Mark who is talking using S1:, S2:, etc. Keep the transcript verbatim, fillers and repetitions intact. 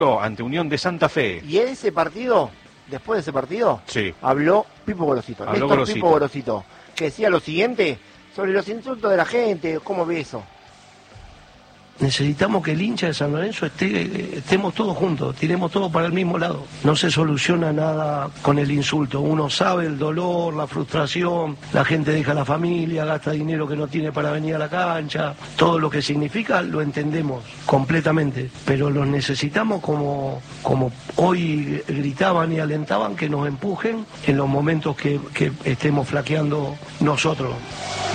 S1: ante Unión de Santa Fe.
S2: Y en ese partido, después de ese partido,
S1: sí.
S2: habló Pipo Gorosito.
S1: Habló
S2: Néstor
S1: Gorosito.
S2: Pipo Gorosito, que decía lo siguiente sobre los insultos de la gente. ¿Cómo ve eso?
S3: Necesitamos que el hincha de San Lorenzo esté, estemos todos juntos, tiremos todo para el mismo lado. No se soluciona nada con el insulto. Uno sabe el dolor, la frustración, la gente deja la familia, gasta dinero que no tiene para venir a la cancha. Todo lo que significa lo entendemos completamente, pero los necesitamos como, como hoy gritaban y alentaban, que nos empujen en los momentos que, que estemos flaqueando nosotros.